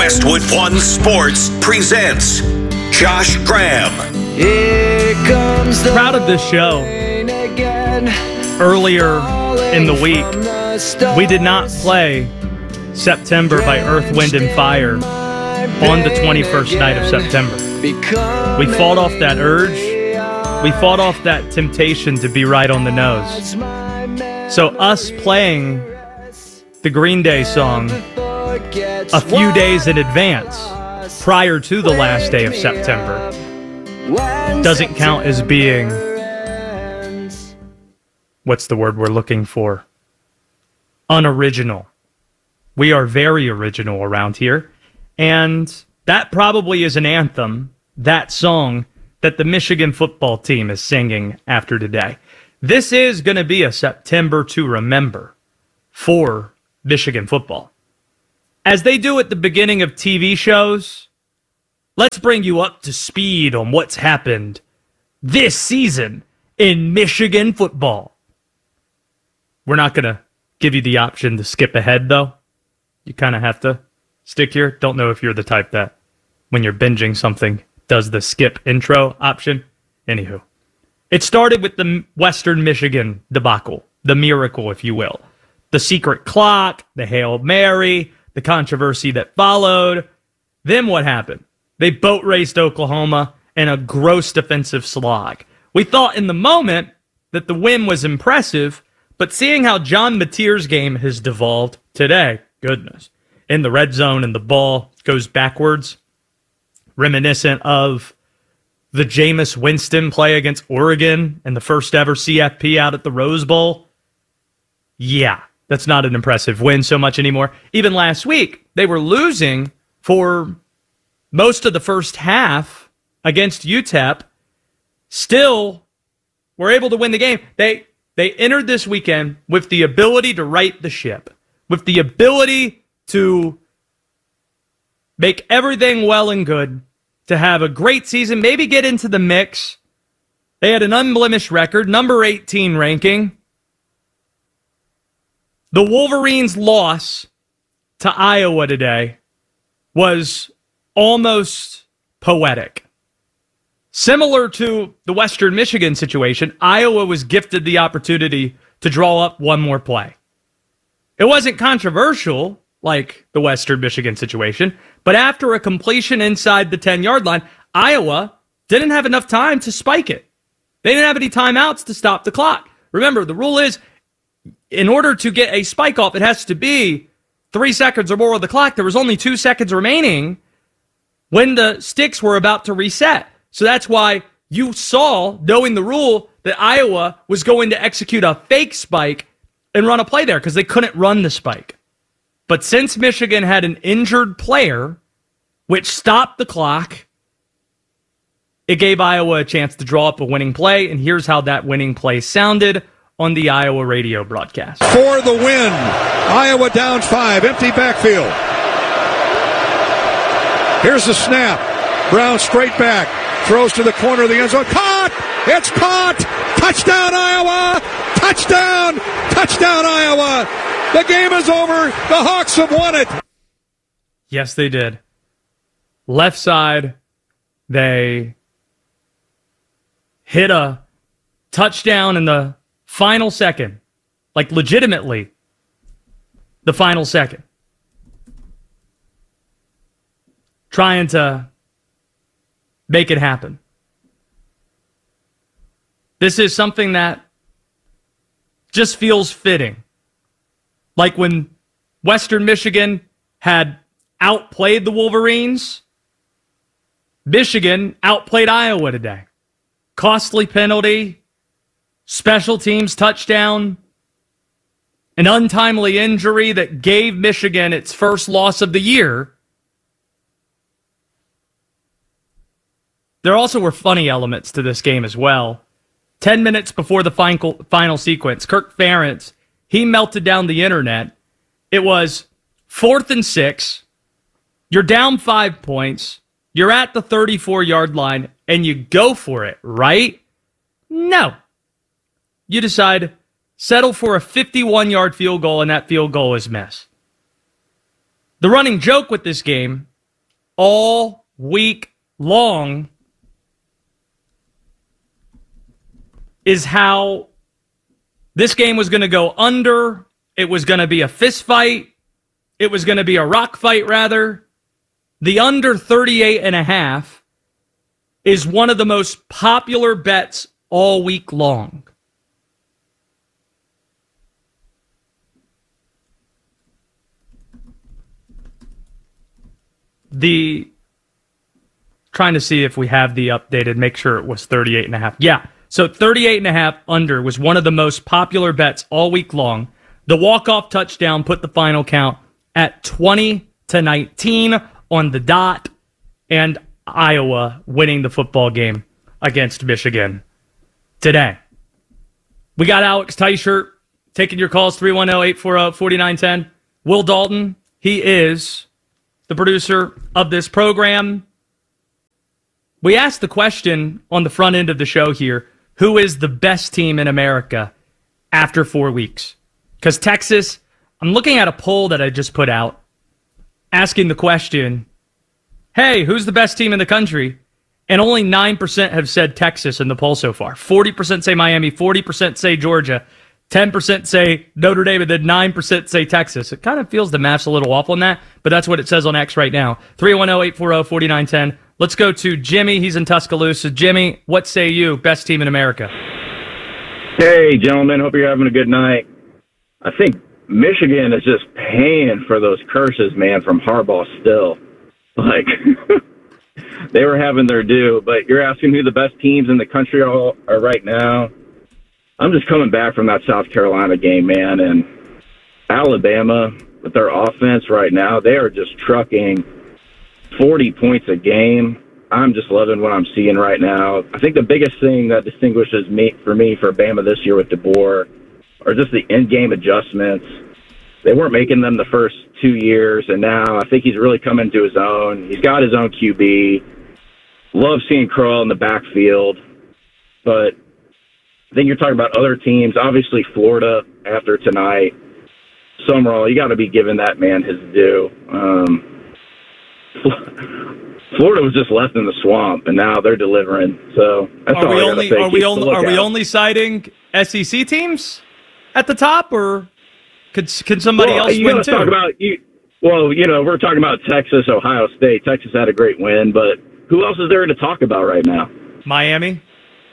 Westwood One Sports presents Josh Graham. Here comes the Proud of this show. Earlier in the week, we did not play September by Earth, Wind, and Fire on the 21st night of September. We fought off that urge. We fought off that temptation to be right on the nose. So us playing the Green Day song a few days in advance, prior to the last day of September, doesn't count as being, what's the word we're looking for? Unoriginal. We are very original around here, and that probably is an anthem, that song, that the Michigan football team is singing after today. This is going to be a September to remember for Michigan football. As they do at the beginning of TV shows, let's bring you up to speed on what's happened this season in Michigan football. We're not going to give you the option to skip ahead, though. You kind of have to stick here. Don't know if you're the type that, when you're binging something, does the skip intro option. Anywho, it started with the Western Michigan debacle, the miracle, if you will. The secret clock, the Hail Mary, the controversy that followed. Then what happened? They boat raced Oklahoma in a gross defensive slog. We thought in the moment that the win was impressive, but seeing how John Mateer's game has devolved today, goodness, in the red zone and the ball goes backwards, reminiscent of the Jameis Winston play against Oregon and the first ever CFP out at the Rose Bowl. Yeah, that's not an impressive win so much anymore. Even last week, they were losing for most of the first half against UTEP. Still were able to win the game. They entered this weekend with the ability to right the ship, with the ability to make everything well and good, to have a great season, maybe get into the mix. They had an unblemished record, number 18 ranking. The Wolverines' loss to Iowa today was almost poetic. Similar to the Western Michigan situation, Iowa was gifted the opportunity to draw up one more play. It wasn't controversial like the Western Michigan situation, but after a completion inside the 10-yard line, Iowa didn't have enough time to spike it. They didn't have any timeouts to stop the clock. Remember, the rule is, in order to get a spike off, it has to be 3 seconds or more of the clock. There was only 2 seconds remaining when the sticks were about to reset. So that's why you saw, knowing the rule, that Iowa was going to execute a fake spike and run a play there because they couldn't run the spike. But since Michigan had an injured player, which stopped the clock, it gave Iowa a chance to draw up a winning play, and here's how that winning play sounded on the Iowa radio broadcast. For the win, Iowa down 5, empty backfield. Here's the snap. Brown straight back, throws to the corner of the end zone. Caught! It's caught! Touchdown, Iowa! Touchdown! Touchdown, Iowa! The game is over. The Hawks have won it. Yes, they did. Left side, they hit a touchdown in the final second. Like, legitimately, the final second. Trying to make it happen. This is something that just feels fitting. Like when Western Michigan had outplayed the Wolverines, Michigan outplayed Iowa today. Costly penalty, special teams touchdown, an untimely injury that gave Michigan its first loss of the year. There also were funny elements to this game as well. 10 minutes before the final sequence, Kirk Ferentz, he melted down the internet. It was 4th and 6. You're down 5 points. You're at the 34-yard line, and you go for it, right? No. You decide, settle for a 51-yard field goal, and that field goal is missed. The running joke with this game all week long is how this game was going to go under. It was going to be a fist fight. It was going to be a rock fight, rather. The under 38.5 is one of the most popular bets all week long. Trying to see if we have the updated, make sure it was 38.5. Yeah, so 38.5 under was one of the most popular bets all week long. The walk-off touchdown put the final count at 20-19 on the dot, and Iowa winning the football game against Michigan today. We got Alex Teichert taking your calls, 310-840-4910. Will Dalton, he is the producer of this program. We asked the question on the front end of the show here, who is the best team in America after 4 weeks? Because Texas, I'm looking at a poll that I just put out, asking the question, hey, who's the best team in the country? And only 9% have said Texas in the poll so far. 40% say Miami, 40% say Georgia, 10% say Notre Dame, and then 9% say Texas. It kind of feels the math's a little off on that, but that's what it says on X right now. 310-840-4910. Let's go to Jimmy. He's in Tuscaloosa. Jimmy, what say you? Best team in America. Hey, gentlemen. Hope you're having a good night. I think Michigan is just paying for those curses, man, from Harbaugh still. Like, they were having their due. But you're asking who the best teams in the country are right now. I'm just coming back from that South Carolina game, man. And Alabama, with their offense right now, they are just trucking 40 points a game. I'm just loving what I'm seeing right now. I think the biggest thing that distinguishes me for Bama this year with DeBoer are just the in-game adjustments. They weren't making them the first 2 years, and now I think he's really coming to his own. He's got his own QB. Love seeing Curl in the backfield. But I think you're talking about other teams. Obviously, Florida after tonight. Summerall, you got to be giving that man his due. Florida was just left in the swamp, and now they're delivering. So that's all I gotta say. Are we only citing SEC teams at the top, or could somebody else win too? We're talking about Texas, Ohio State. Texas had a great win, but who else is there to talk about right now? Miami.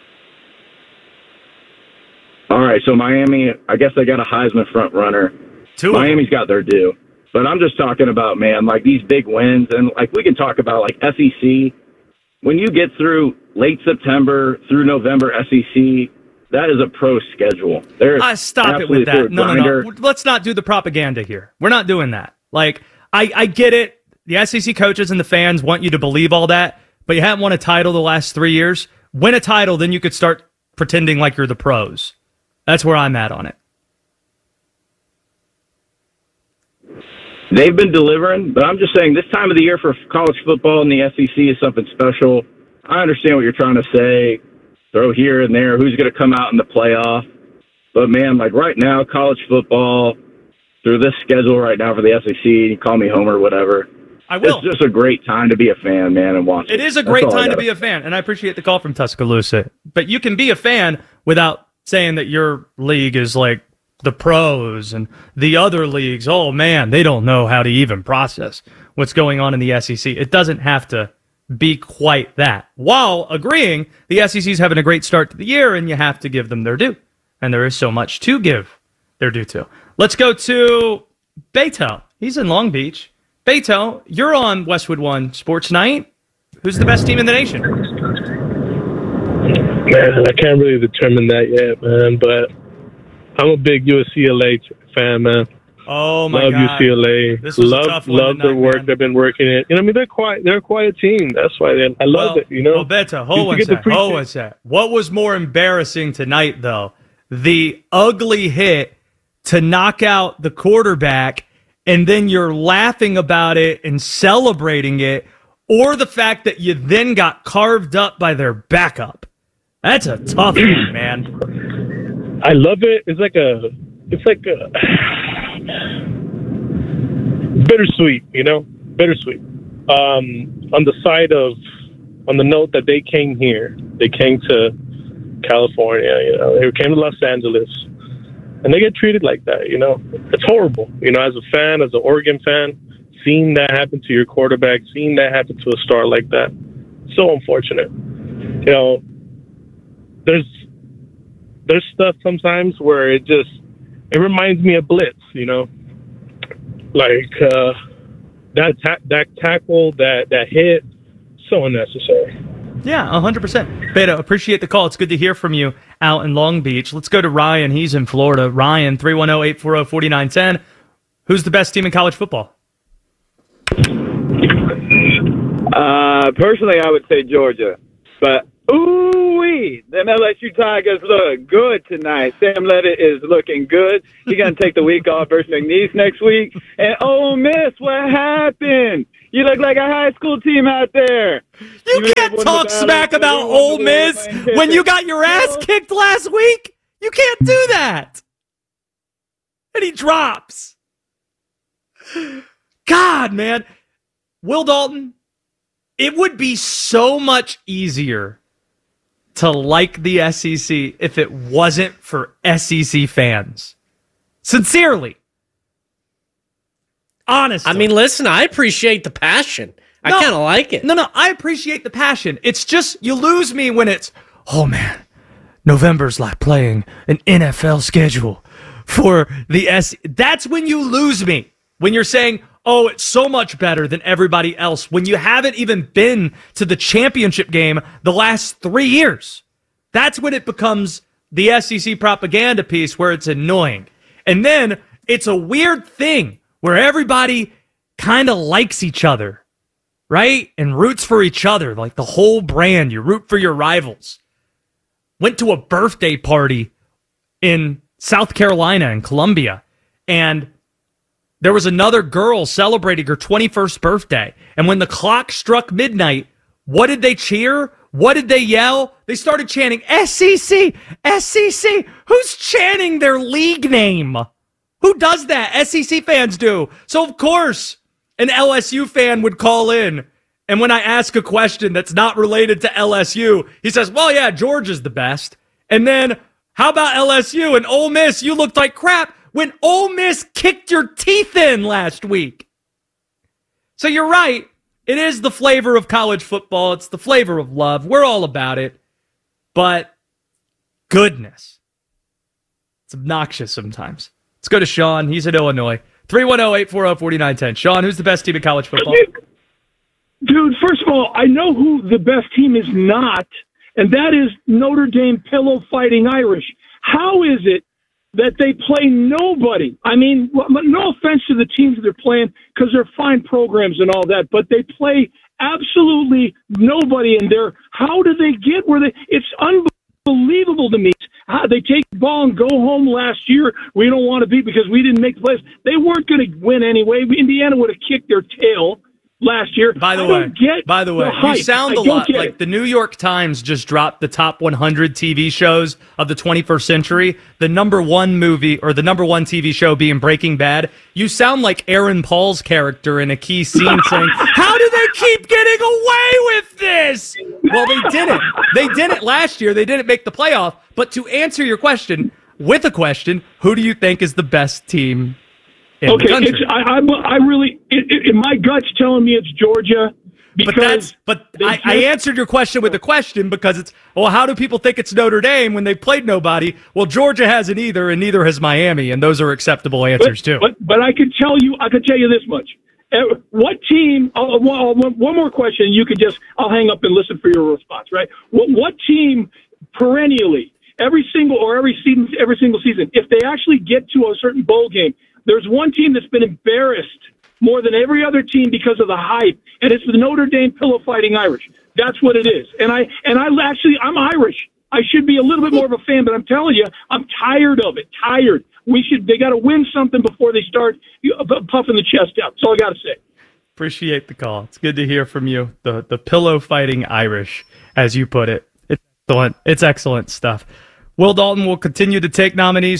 All right, so Miami, I guess they got a Heisman front runner. Miami's got their due. But I'm just talking about, man, like these big wins. And like we can talk about like SEC. When you get through late September through November SEC, that is a pro schedule. Stop it with that. No. Let's not do the propaganda here. We're not doing that. Like, I get it. The SEC coaches and the fans want you to believe all that, but you haven't won a title the last 3 years. Win a title, then you could start pretending like you're the pros. That's where I'm at on it. They've been delivering, but I'm just saying this time of the year for college football in the SEC is something special. I understand what you're trying to say. Throw here and there. Who's going to come out in the playoff? But, man, like right now, college football, through this schedule right now for the SEC, you call me Homer, whatever. I will. It's just a great time to be a fan, man, and watch it. It is a great time to be a fan, and I appreciate the call from Tuscaloosa. But you can be a fan without saying that your league is like the pros and the other leagues, oh man, they don't know how to even process what's going on in the SEC. It doesn't have to be quite that. While agreeing, the SEC's having a great start to the year and you have to give them their due. And there is so much to give their due to. Let's go to Beto. He's in Long Beach. Beto, you're on Westwood One Sports Night. Who's the best team in the nation? Man, I can't really determine that yet, man, but I'm a big UCLA fan, man. Oh my God! Love UCLA. This was a tough one love tonight, the work man. they've been working it. You know, I mean, they're quite a team. That's why I love it. You know. Well, Beto, hold one sec. What was more embarrassing tonight, though? The ugly hit to knock out the quarterback, and then you're laughing about it and celebrating it, or the fact that you then got carved up by their backup. That's a tough one, man. I love it. It's like a bittersweet, you know? Bittersweet. on the note that they came here, they came to California, they came to Los Angeles, and they get treated like that, It's horrible, as a fan, as an Oregon fan, seeing that happen to your quarterback, seeing that happen to a star like that, so unfortunate. There's stuff sometimes where it reminds me of Blitz, like that tackle, that hit, so unnecessary. Yeah, 100%. Beto, appreciate the call. It's good to hear from you out in Long Beach. Let's go to Ryan. He's in Florida. Ryan, 310-840-4910. Who's the best team in college football? Personally, I would say Georgia. But, ooh-wee, them LSU Tigers look good tonight. Sam Levitt is looking good. He's going to take the week off versus McNeese next week. And Ole Miss, what happened? You look like a high school team out there. You can't talk smack about Ole Miss when you got your ass kicked last week. You can't do that. And he drops. God, man. Will Dalton, it would be so much easier to like the SEC if it wasn't for SEC fans. Sincerely. Honestly. I mean, listen, I appreciate the passion. I kind of like it. No, I appreciate the passion. It's just, you lose me when it's, oh man, November's like playing an NFL schedule for the That's when you lose me. When you're saying, oh, it's so much better than everybody else, when you haven't even been to the championship game the last 3 years. That's when it becomes the SEC propaganda piece where it's annoying. And then it's a weird thing where everybody kind of likes each other, right? And roots for each other, like the whole brand. You root for your rivals. Went to a birthday party in South Carolina and Columbia, and there was another girl celebrating her 21st birthday. And when the clock struck midnight, what did they cheer? What did they yell? They started chanting, SEC, SEC. Who's chanting their league name? Who does that? SEC fans do. So, of course, an LSU fan would call in. And when I ask a question that's not related to LSU, he says, well, yeah, Georgia's the best. And then, how about LSU and Ole Miss? You looked like crap when Ole Miss kicked your teeth in last week. So you're right. It is the flavor of college football. It's the flavor of love. We're all about it. But goodness, it's obnoxious sometimes. Let's go to Sean. He's in Illinois. 310-840-4910. Sean, who's the best team in college football? Dude, first of all, I know who the best team is not, and that is Notre Dame Pillow Fighting Irish. How is it that they play nobody? I mean, no offense to the teams that they're playing, because they're fine programs and all that, but they play absolutely nobody in there. How do they get where they... It's unbelievable to me. They take the ball and go home last year. We don't want to be because we didn't make the playoffs. They weren't going to win anyway. Indiana would have kicked their tail last year. By the way, you sound a lot like the New York Times just dropped the top 100 TV shows of the 21st century. The number one movie or the number one TV show being Breaking Bad. You sound like Aaron Paul's character in a key scene saying, how do they keep getting away with this? Well, they didn't. They didn't last year. They didn't make the playoff. But to answer your question with a question, who do you think is the best team in the country? I really, my gut's telling me it's Georgia. I answered your question with a question because it's, well, how do people think it's Notre Dame when they played nobody? Well, Georgia hasn't either, and neither has Miami, and those are acceptable answers too. But I could tell you this much. What team? One more question. I'll hang up and listen for your response. Right? What team perennially, every single season, if they actually get to a certain bowl game, there's one team that's been embarrassed more than every other team because of the hype, and it's the Notre Dame Pillow Fighting Irish. That's what it is. And I'm Irish. I should be a little bit more of a fan, but I'm telling you, I'm tired of it. Tired. They got to win something before they start puffing the chest out. That's all I got to say. Appreciate the call. It's good to hear from you. The Pillow Fighting Irish, as you put it. It's excellent. It's excellent stuff. Will Dalton will continue to take nominees.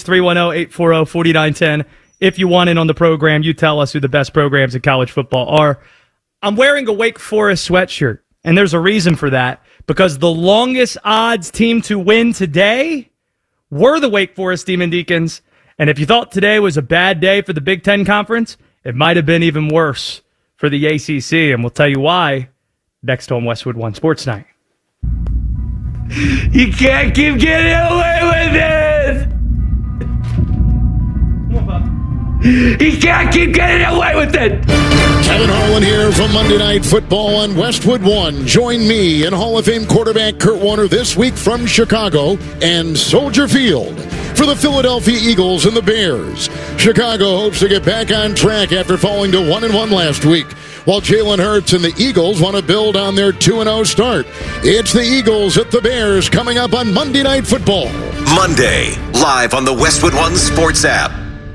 310-840-4910. If you want in on the program, you tell us who the best programs in college football are. I'm wearing a Wake Forest sweatshirt, and there's a reason for that, because the longest odds team to win today were the Wake Forest Demon Deacons, and if you thought today was a bad day for the Big Ten Conference, it might have been even worse for the ACC, and we'll tell you why next on Westwood One Sports Night. You can't keep getting away with it! You can't keep getting away with it! Kevin Harlan here from Monday Night Football on Westwood One. Join me and Hall of Fame quarterback Kurt Warner this week from Chicago and Soldier Field for the Philadelphia Eagles and the Bears. Chicago hopes to get back on track after falling to 1-1 last week, while Jalen Hurts and the Eagles want to build on their 2-0 start. It's the Eagles at the Bears coming up on Monday Night Football. Monday, live on the Westwood One Sports app.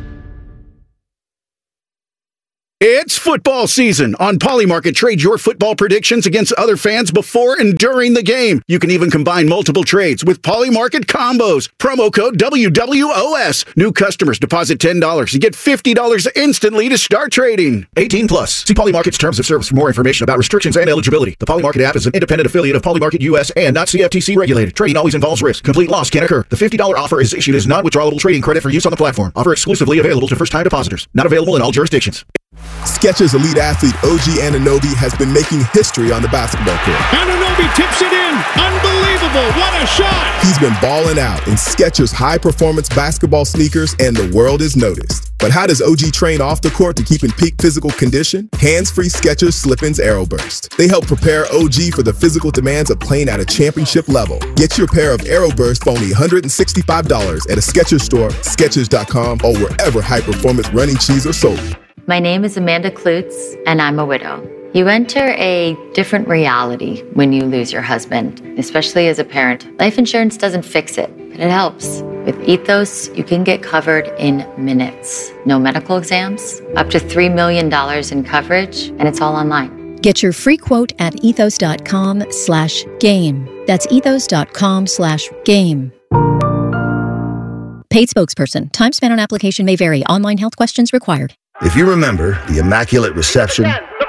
It's football season. On Polymarket, trade your football predictions against other fans before and during the game. You can even combine multiple trades with Polymarket combos. Promo code WWOS. New customers deposit $10 and get $50 instantly to start trading. 18 plus. See Polymarket's terms of service for more information about restrictions and eligibility. The Polymarket app is an independent affiliate of Polymarket US and not CFTC regulated. Trading always involves risk. Complete loss can occur. The $50 offer is issued as non-withdrawable trading credit for use on the platform. Offer exclusively available to first-time depositors. Not available in all jurisdictions. Skechers elite athlete OG Anunoby has been making history on the basketball court. Anunoby tips it in. Unbelievable. What a shot. He's been balling out in Skechers high-performance basketball sneakers, and the world has noticed. But how does OG train off the court to keep in peak physical condition? Hands-free Skechers Slip-ins Aeroburst. They help prepare OG for the physical demands of playing at a championship level. Get your pair of Aeroburst for only $165 at a Skechers store, Skechers.com, or wherever high-performance running shoes are sold. My name is Amanda Klutz, and I'm a widow. You enter a different reality when you lose your husband, especially as a parent. Life insurance doesn't fix it, but it helps. With Ethos, you can get covered in minutes. No medical exams, up to $3 million in coverage, and it's all online. Get your free quote at ethos.com/game. That's ethos.com/game. Paid spokesperson. Time spent on application may vary. Online health questions required. If you remember the immaculate reception,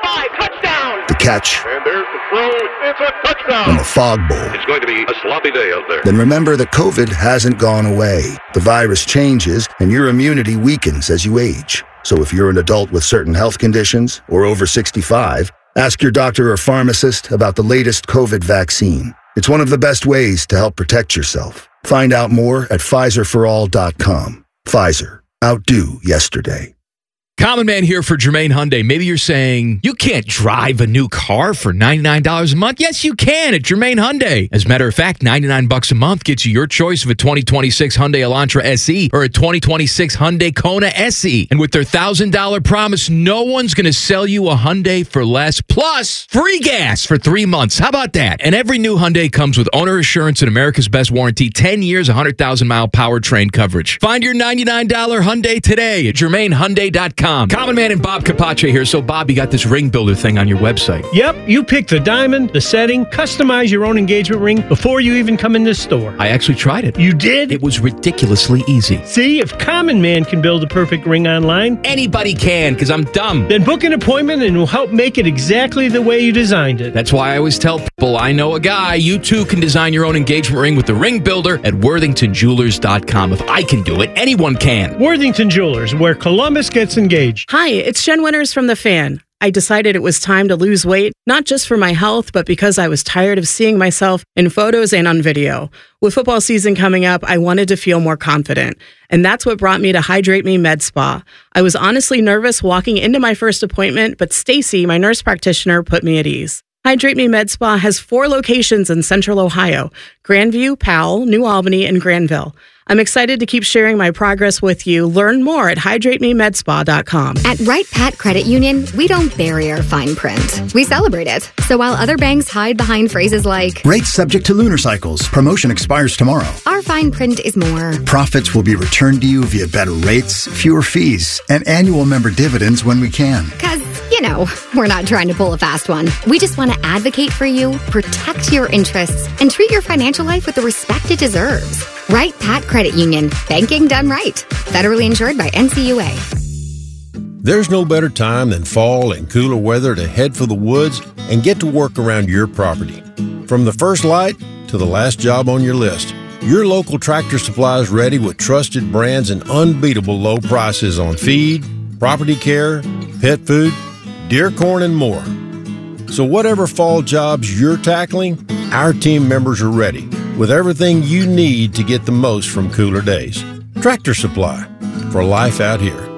the catch, and there's the throw, it's a touchdown, and the fog bowl, it's going to be a sloppy day out there. Then remember that COVID hasn't gone away. The virus changes, and your immunity weakens as you age. So if you're an adult with certain health conditions or over 65, ask your doctor or pharmacist about the latest COVID vaccine. It's one of the best ways to help protect yourself. Find out more at PfizerForAll.com. Pfizer. Outdo yesterday. Common Man here for Jermaine Hyundai. Maybe you're saying, you can't drive a new car for $99 a month. Yes, you can at Jermaine Hyundai. As a matter of fact, $99 a month gets you your choice of a 2026 Hyundai Elantra SE or a 2026 Hyundai Kona SE. And with their $1,000 promise, no one's going to sell you a Hyundai for less. Plus, free gas for 3 months. How about that? And every new Hyundai comes with owner assurance and America's Best Warranty, 10 years, 100,000-mile powertrain coverage. Find your $99 Hyundai today at JermaineHyundai.com. Common Man and Bob Capace here. So, Bob, you got this ring builder thing on your website. Yep, you pick the diamond, the setting, customize your own engagement ring before you even come in the store. I actually tried it. You did? It was ridiculously easy. See, if Common Man can build a perfect ring online, anybody can, because I'm dumb. Then book an appointment and we'll help make it exactly the way you designed it. That's why I always tell people, I know a guy. You too can design your own engagement ring with the ring builder at WorthingtonJewelers.com. If I can do it, anyone can. Worthington Jewelers, where Columbus gets engaged. Hi, it's Jen Winters from The Fan. I decided it was time to lose weight, not just for my health, but because I was tired of seeing myself in photos and on video. With football season coming up, I wanted to feel more confident. And that's what brought me to Hydrate Me Med Spa. I was honestly nervous walking into my first appointment, but Stacy, my nurse practitioner, put me at ease. Hydrate Me Med Spa has 4 locations in Central Ohio: Grandview, Powell, New Albany, and Granville. I'm excited to keep sharing my progress with you. Learn more at hydratememedspa.com. At Wright Pat Credit Union, we don't bury our fine print. We celebrate it. So while other banks hide behind phrases like, rates subject to lunar cycles, promotion expires tomorrow, our fine print is more, profits will be returned to you via better rates, fewer fees, and annual member dividends when we can. Because, you know, we're not trying to pull a fast one. We just want to advocate for you, protect your interests, and treat your financial life with the respect it deserves. Wright Pat Credit Union. Banking done right. Federally insured by NCUA. There's no better time than fall and cooler weather to head for the woods and get to work around your property. From the first light to the last job on your list, your local Tractor Supply is ready with trusted brands and unbeatable low prices on feed, property care, pet food, deer corn, and more. So whatever fall jobs you're tackling, our team members are ready with everything you need to get the most from cooler days. Tractor Supply, for life out here.